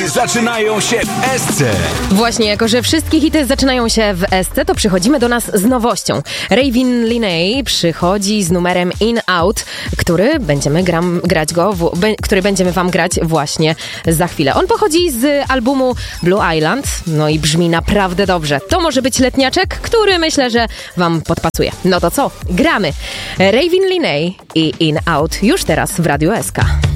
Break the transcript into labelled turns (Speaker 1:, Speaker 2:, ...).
Speaker 1: Zaczynają się w SC.
Speaker 2: Właśnie, jako że wszystkie hity zaczynają się w SC, to przychodzimy do nas z nowością. Raven Linney przychodzi z numerem In Out, który będziemy wam grać właśnie za chwilę. On pochodzi z albumu Blue Island, no i brzmi naprawdę dobrze. To może być letniaczek, który myślę, że wam podpasuje. No to co? Gramy. Raven Linney i In Out już teraz w Radiu SK.